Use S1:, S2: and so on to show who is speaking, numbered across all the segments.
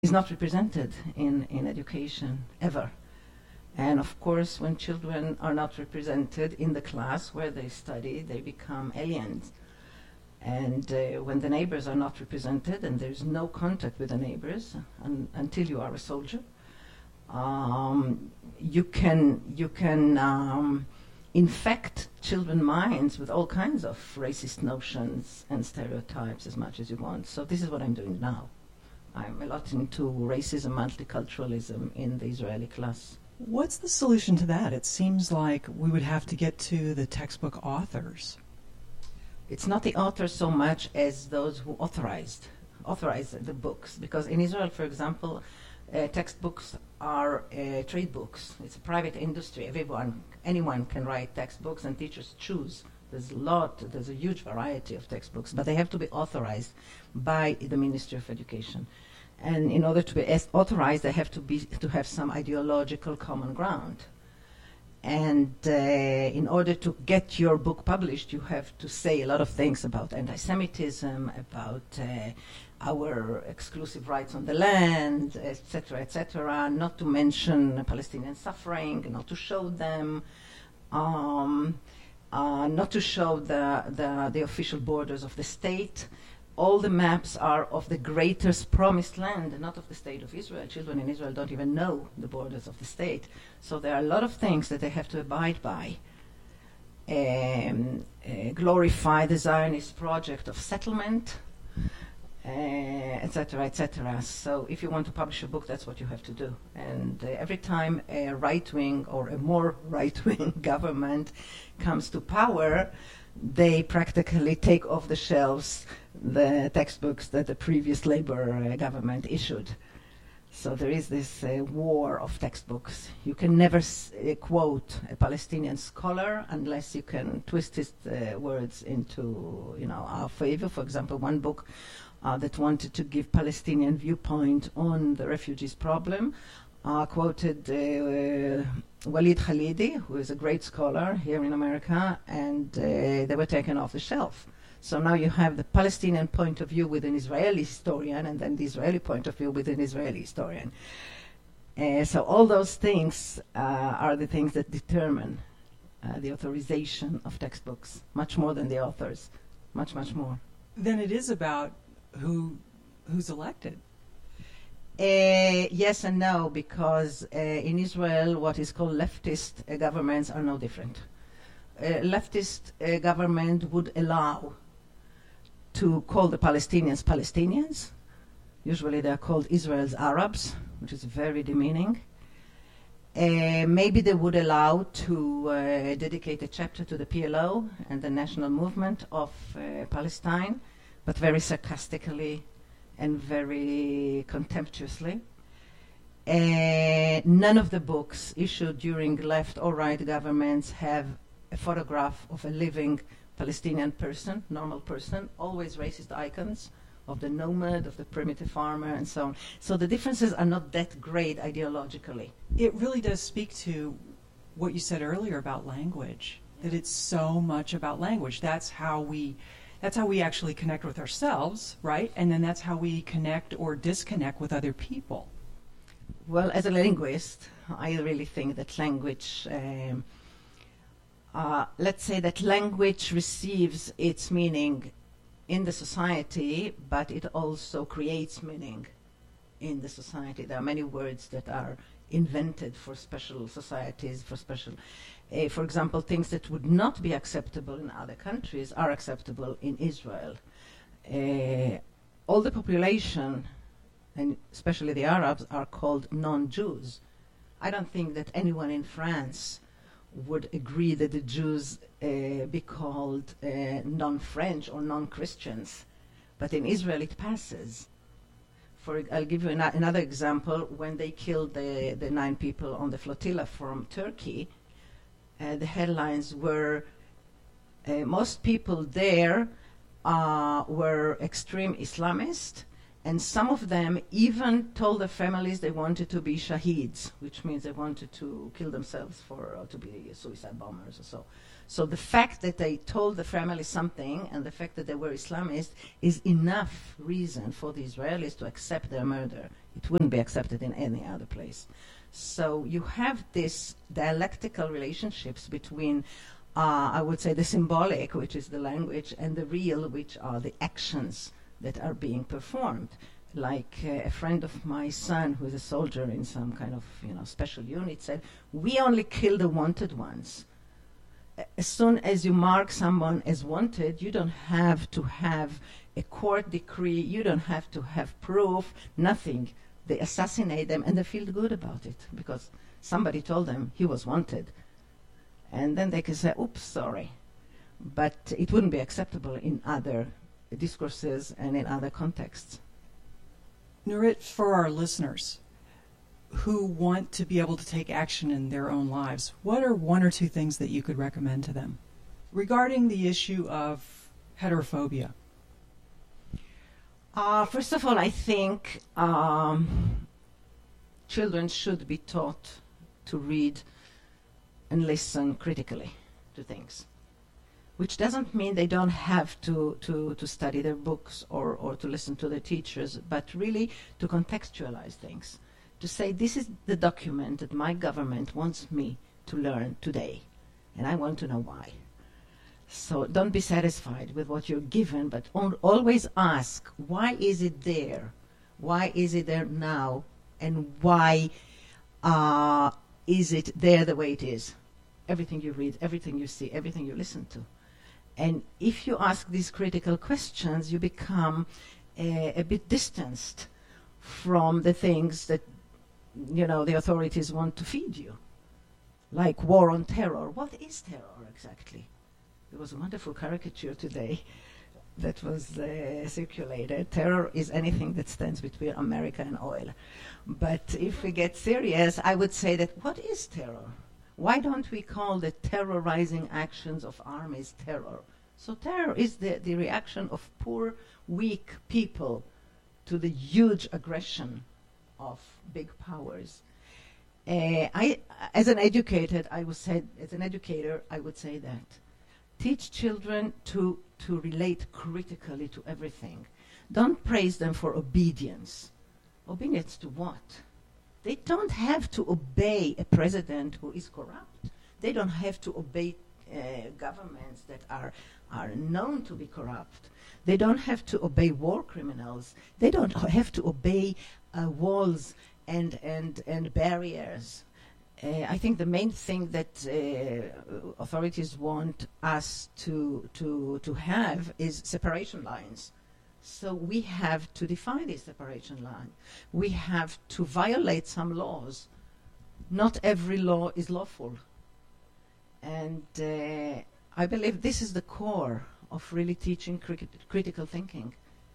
S1: is not represented in education ever. And of course, when children are not represented in the class where they study, they become aliens. And when the neighbors are not represented and there's no contact with the neighbors until you are a soldier, you can infect children's minds with all kinds of racist notions and stereotypes as much as you want. So this is what I'm doing now. I'm a lot into racism, multiculturalism in the Israeli class.
S2: What's the solution to that? It seems like we would have to get to the textbook authors.
S1: It's not the authors so much as those who authorized the books. Because in Israel, for example, textbooks are trade books. It's a private industry. Anyone can write textbooks, and teachers choose. There's a huge variety of textbooks, but they have to be authorized by the Ministry of Education. And in order to be authorized, they have to have some ideological common ground. And in order to get your book published, you have to say a lot of things about anti-Semitism, about our exclusive rights on the land, etc., not to mention Palestinian suffering, not to show them, not to show the official borders of the state. All the maps are of the greatest promised land, not of the state of Israel. Children in Israel don't even know the borders of the state. So there are a lot of things that they have to abide by. Glorify the Zionist project of settlement, etc. So if you want to publish a book, that's what you have to do. And every time a right-wing or a more right-wing government comes to power, they practically take off the shelves the textbooks that the previous Labour government issued. So there is this war of textbooks. You can never quote a Palestinian scholar unless you can twist his words into, our favor. For example, one book that wanted to give Palestinian viewpoint on the refugees problem quoted Walid Khalidi, who is a great scholar here in America, and they were taken off the shelf. So now you have the Palestinian point of view with an Israeli historian, and then the Israeli point of view with an Israeli historian. So all those things are the things that determine the authorization of textbooks, much more than the authors, much more.
S2: Then it is about who's elected.
S1: Yes and no, because in Israel, what is called leftist governments are no different. Leftist government would allow to call the Palestinians Palestinians. Usually they are called Israel's Arabs, which is very demeaning. Maybe they would allow to dedicate a chapter to the PLO and the national movement of Palestine, but very sarcastically and very contemptuously. None of the books issued during left or right governments have a photograph of a living Palestinian person, normal person, always racist icons of the nomad, of the primitive farmer, and so on. So the differences are not that great ideologically.
S2: It really does speak to what you said earlier about language, that it's so much about language. That's how we actually connect with ourselves, right? And then that's how we connect or disconnect with other people.
S1: Well, as a linguist, I really think that language, let's say that language receives its meaning in the society, but it also creates meaning in the society. There are many words that are invented for special societies, for example, things that would not be acceptable in other countries are acceptable in Israel. All the population, and especially the Arabs, are called non-Jews. I don't think that anyone in France would agree that the Jews be called non-French or non-Christians. But in Israel it passes. I'll give you another example. When they killed the 9 people on the flotilla from Turkey, the headlines were, most people there were extreme Islamists, And some of them even told their families they wanted to be shaheeds, which means they wanted to kill themselves to be suicide bombers or so. So the fact that they told the family something and the fact that they were Islamists is enough reason for the Israelis to accept their murder. It wouldn't be accepted in any other place. So you have this dialectical relationships between, I would say, the symbolic, which is the language, and the real, which are the actions that are being performed. Like a friend of my son, who is a soldier in some kind of special unit, said, "We only kill the wanted ones. As soon as you mark someone as wanted, you don't have to have a court decree, you don't have to have proof, nothing. They assassinate them and they feel good about it because somebody told them he was wanted. And then they can say, oops, sorry." But it wouldn't be acceptable in other discourses and in other contexts.
S2: Nurit, for our listeners who want to be able to take action in their own lives, what are one or two things that you could recommend to them regarding the issue of heterophobia?
S1: First of all, I think children should be taught to read and listen critically to things, which doesn't mean they don't have to study their books or to listen to their teachers, but really to contextualize things, to say, this is the document that my government wants me to learn today, and I want to know why. So don't be satisfied with what you're given, but always ask, why is it there? Why is it there now? And why is it there the way it is? Everything you read, everything you see, everything you listen to. And if you ask these critical questions, you become a bit distanced from the things that, the authorities want to feed you. Like war on terror. What is terror exactly? There was a wonderful caricature today that was circulated. Terror is anything that stands between America and oil. But if we get serious, I would say that what is terror? Why don't we call the terrorizing actions of armies terror? So terror is the reaction of poor, weak people to the huge aggression of big powers. As an educator, I would say that teach children to relate critically to everything. Don't praise them for obedience. Obedience to what? They don't have to obey a president who is corrupt. They don't have to obey governments that are known to be corrupt. They don't have to obey war criminals. They don't have to obey walls and barriers. I think the main thing that authorities want us to have is separation lines. So we have to define this separation line. We have to violate some laws. Not every law is lawful. And I believe this is the core of really teaching critical thinking.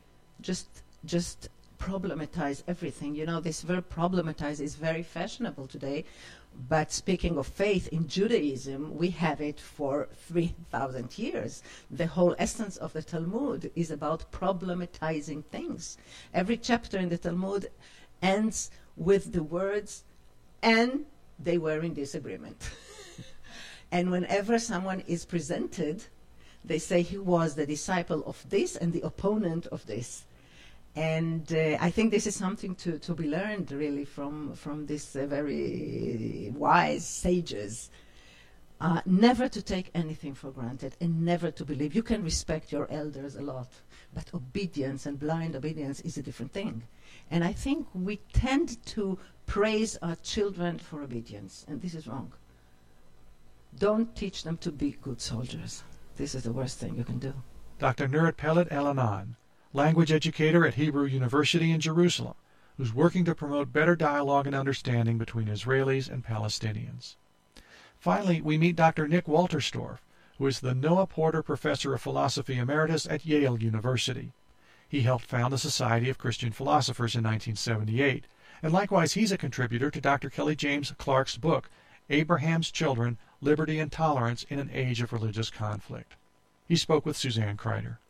S1: Just problematize everything. This verb problematize is very fashionable today. But speaking of faith, in Judaism, we have it for 3,000 years. The whole essence of the Talmud is about problematizing things. Every chapter in the Talmud ends with the words, and they were in disagreement. And whenever someone is presented, they say he was the disciple of this and the opponent of this. And I think this is something to be learned, really, from these very wise sages. Never to take anything for granted and never to believe. You can respect your elders a lot, but obedience and blind obedience is a different thing. And I think we tend to praise our children for obedience, and this is wrong. Don't teach them to be good soldiers. This is the worst thing you can do.
S3: Dr. Nurit Peled-Elhanan, language educator at Hebrew University in Jerusalem, who's working to promote better dialogue and understanding between Israelis and Palestinians. Finally, we meet Dr. Nick Wolterstorff, who is the Noah Porter Professor of Philosophy Emeritus at Yale University. He helped found the Society of Christian Philosophers in 1978, and likewise he's a contributor to Dr. Kelly James Clark's book, Abraham's Children, Liberty and Tolerance in an Age of Religious Conflict. He spoke with Suzanne Kreider.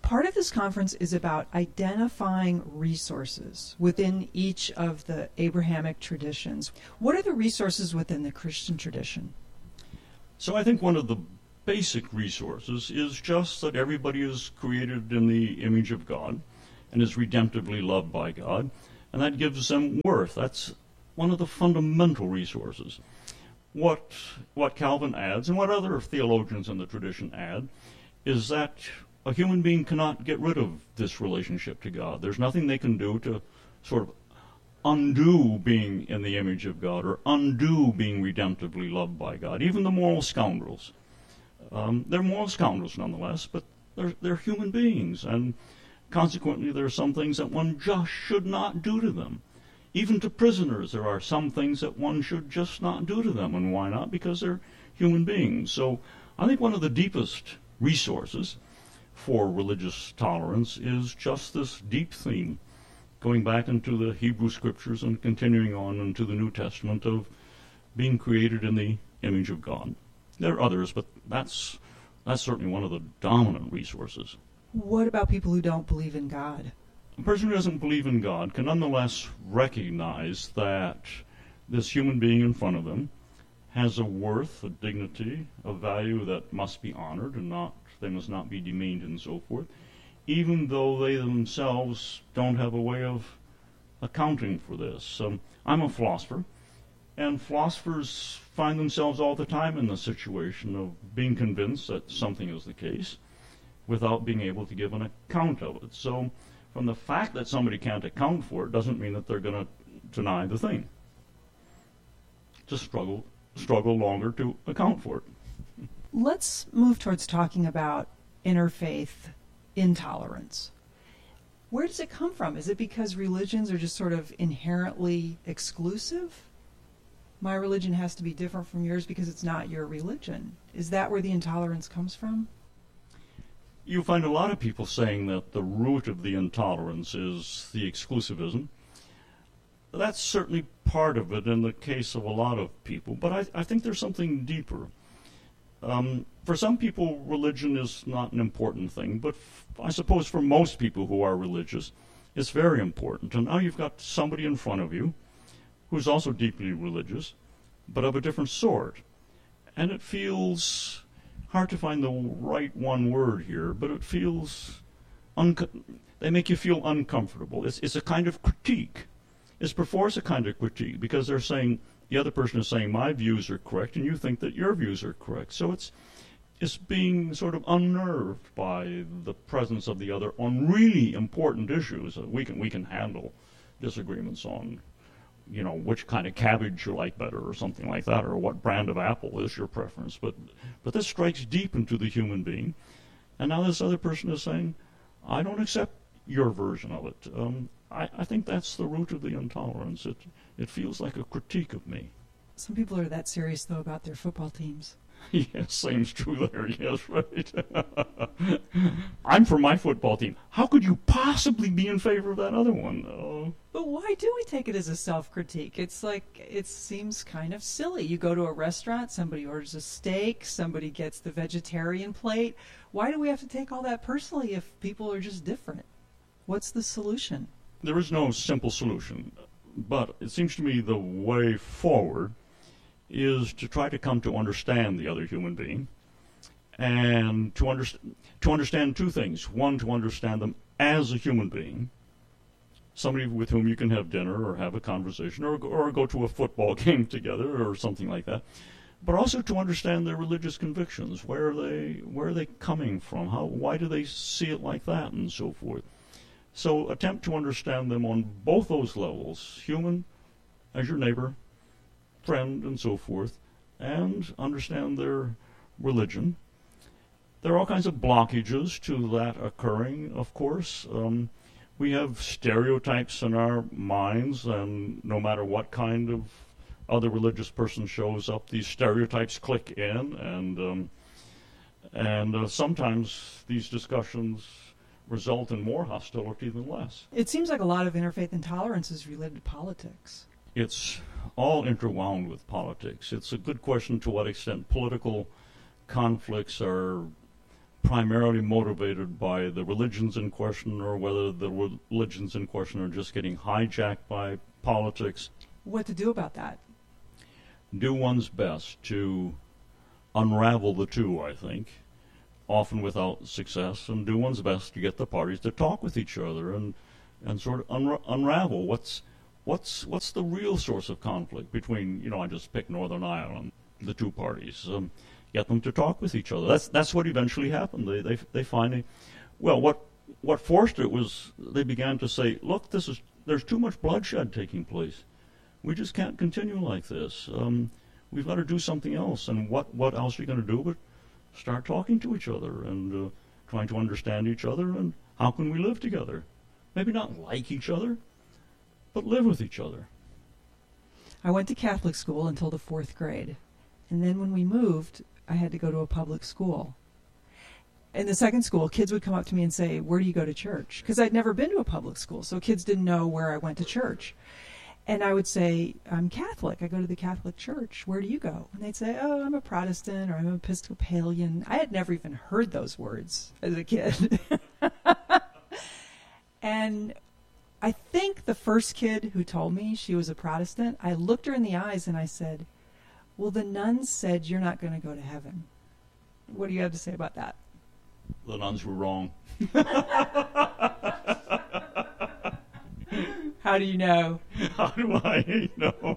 S2: Part of this conference is about identifying resources within each of the Abrahamic traditions. What are the resources within the Christian tradition?
S4: So I think one of the basic resources is just that everybody is created in the image of God and is redemptively loved by God, and that gives them worth. That's one of the fundamental resources. What Calvin adds, and what other theologians in the tradition add, is that a human being cannot get rid of this relationship to God. There's nothing they can do to sort of undo being in the image of God or undo being redemptively loved by God. Even the moral scoundrels. They're moral scoundrels nonetheless, but they're human beings, and consequently there are some things that one just should not do to them. Even to prisoners, there are some things that one should just not do to them. And why not? Because they're human beings. So I think one of the deepest resources for religious tolerance is just this deep theme, going back into the Hebrew Scriptures and continuing on into the New Testament, of being created in the image of God. There are others, but that's certainly one of the dominant resources.
S2: What about people who don't believe in God?
S4: A person who doesn't believe in God can nonetheless recognize that this human being in front of them has a worth, a dignity, a value that must be honored, and they must not be demeaned and so forth, even though they themselves don't have a way of accounting for this. I'm a philosopher, and philosophers find themselves all the time in the situation of being convinced that something is the case without being able to give an account of it. So from the fact that somebody can't account for it doesn't mean that they're going to deny the thing. Just struggle longer to account for it.
S2: Let's move towards talking about interfaith intolerance. Where does it come from? Is it because religions are just sort of inherently exclusive? My religion has to be different from yours because it's not your religion. Is that where the intolerance comes from?
S4: You find a lot of people saying that the root of the intolerance is the exclusivism. That's certainly part of it in the case of a lot of people, but I think there's something deeper. For some people, religion is not an important thing, but I suppose for most people who are religious, it's very important. And now you've got somebody in front of you who's also deeply religious, but of a different sort. And it feels hard to find the right one word here, but it feels they make you feel uncomfortable. It's a kind of critique. It's perforce a kind of critique, because they're saying, the other person is saying, my views are correct, and you think that your views are correct. So it's being sort of unnerved by the presence of the other on really important issues. We can handle disagreements on, which kind of cabbage you like better, or something like that, or what brand of apple is your preference. But this strikes deep into the human being. And now this other person is saying, I don't accept your version of it. I think that's the root of the intolerance. It feels like a critique of me.
S2: Some people are that serious, though, about their football teams.
S4: Yes, seems true there. Yes, right. I'm for my football team. How could you possibly be in favor of that other one?
S2: But why do we take it as a self-critique? It's like, it seems kind of silly. You go to a restaurant, somebody orders a steak, somebody gets the vegetarian plate. Why do we have to take all that personally if people are just different? What's the solution?
S4: There is no simple solution, but it seems to me the way forward is to try to come to understand the other human being, and to understand two things. One, to understand them as a human being, somebody with whom you can have dinner or have a conversation or go to a football game together or something like that, but also to understand their religious convictions. Where are they coming from? Why do they see it like that, and so forth. So attempt to understand them on both those levels, human as your neighbor, friend, and so forth, and understand their religion. There are all kinds of blockages to that occurring, of course. We have stereotypes in our minds, and no matter what kind of other religious person shows up, these stereotypes click in, and sometimes these discussions result in more hostility than less.
S2: It seems like a lot of interfaith intolerance is related to politics.
S4: It's all interwound with politics. It's a good question to what extent political conflicts are primarily motivated by the religions in question, or whether the religions in question are just getting hijacked by politics.
S2: What to do about that?
S4: Do one's best to unravel the two, I think, often without success, and do one's best to get the parties to talk with each other and sort of unravel what's the real source of conflict between, I just picked Northern Ireland, the two parties. Get them to talk with each other. That's what eventually happened. They finally, what forced it was they began to say, look, there's too much bloodshed taking place. We just can't continue like this. We've got to do something else. And what else are you going to do but start talking to each other and trying to understand each other, and how can we live together? Maybe not like each other, but live with each other.
S2: I went to Catholic school until the 4th grade. And then when we moved, I had to go to a public school. In the second school, kids would come up to me and say, where do you go to church? Because I'd never been to a public school, so kids didn't know where I went to church. And I would say, I'm Catholic. I go to the Catholic Church. Where do you go? And they'd say, oh, I'm a Protestant, or I'm an Episcopalian. I had never even heard those words as a kid. And I think the first kid who told me she was a Protestant, I looked her in the eyes and I said, well, the nuns said you're not going to go to heaven. What do you have to say about that?
S4: The nuns were wrong.
S2: How do you know?
S4: How do I know?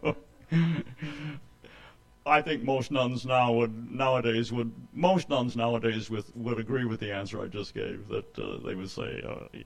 S4: I think most nuns nowadays would agree with the answer I just gave. That they would say,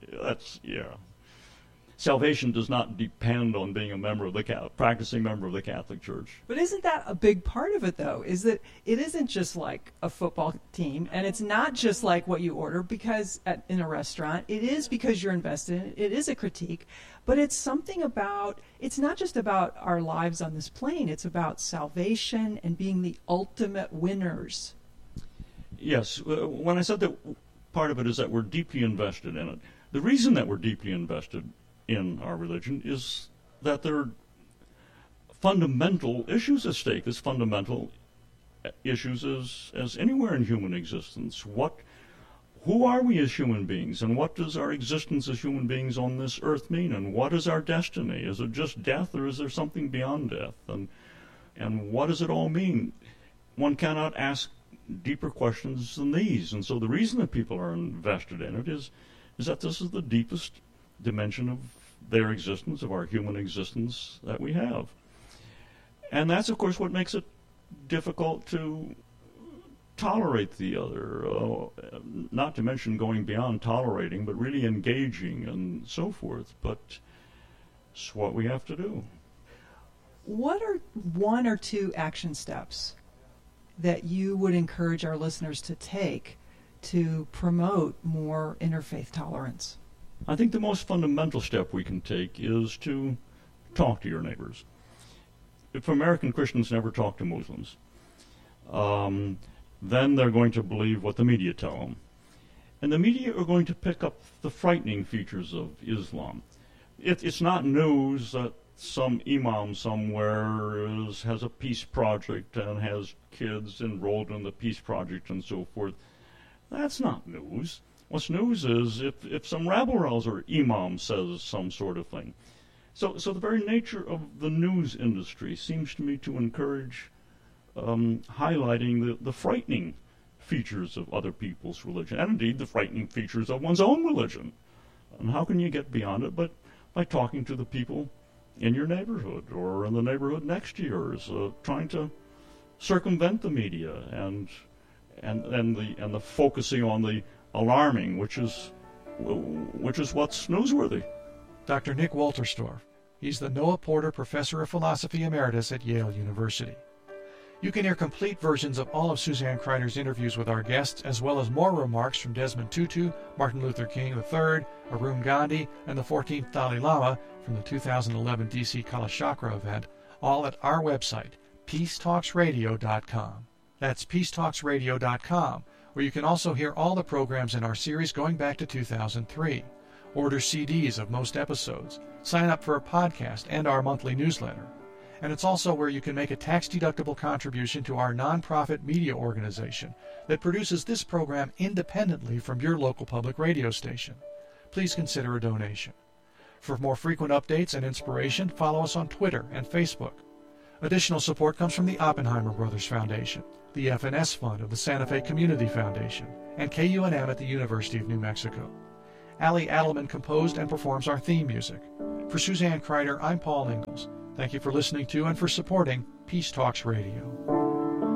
S4: salvation does not depend on being a member of practicing member of the Catholic Church.
S2: But isn't that a big part of it, though? Is that it isn't just like a football team, and it's not just like what you order in a restaurant. It is because you're invested in it. It is a critique, but it's something about. It's not just about our lives on this plane. It's about salvation and being the ultimate winners.
S4: Yes, when I said that part of it is that we're deeply invested in it. The reason that we're deeply invested in our religion is that there are fundamental issues at stake, as fundamental issues as anywhere in human existence. Who are we as human beings, and what does our existence as human beings on this earth mean, and what is our destiny? Is it just death, or is there something beyond death? And what does it all mean? One cannot ask deeper questions than these, and so the reason that people are invested in it is that this is the deepest dimension of their existence, of our human existence that we have. And that's, of course, what makes it difficult to tolerate the other, not to mention going beyond tolerating, but really engaging and so forth. But it's what we have to do.
S2: What are 1 or 2 action steps that you would encourage our listeners to take to promote more interfaith tolerance?
S4: I think the most fundamental step we can take is to talk to your neighbors. If American Christians never talk to Muslims, then they're going to believe what the media tell them. And the media are going to pick up the frightening features of Islam. It's not news that some imam somewhere has a peace project and has kids enrolled in the peace project and so forth. That's not news. What's news is if some rabble-rouser imam says some sort of thing. So the very nature of the news industry seems to me to encourage highlighting the frightening features of other people's religion, and indeed the frightening features of one's own religion. And how can you get beyond it? But by talking to the people in your neighborhood or in the neighborhood next to yours, trying to circumvent the media and the focusing on the alarming, which is what's newsworthy.
S3: Dr. Nick Wolterstorff. He's the Noah Porter Professor of Philosophy Emeritus at Yale University. You can hear complete versions of all of Suzanne Kreider's interviews with our guests, as well as more remarks from Desmond Tutu, Martin Luther King III, Arun Gandhi, and the 14th Dalai Lama from the 2011 DC Kalachakra event, all at our website, peacetalksradio.com. That's peacetalksradio.com, where you can also hear all the programs in our series going back to 2003. Order CDs of most episodes, sign up for a podcast and our monthly newsletter. And it's also where you can make a tax-deductible contribution to our nonprofit media organization that produces this program independently from your local public radio station. Please consider a donation. For more frequent updates and inspiration, follow us on Twitter and Facebook. Additional support comes from the Oppenheimer Brothers Foundation, the FNS Fund of the Santa Fe Community Foundation, and KUNM at the University of New Mexico. Ali Adelman composed and performs our theme music. For Suzanne Kreider, I'm Paul Ingalls. Thank you for listening to and for supporting Peace Talks Radio.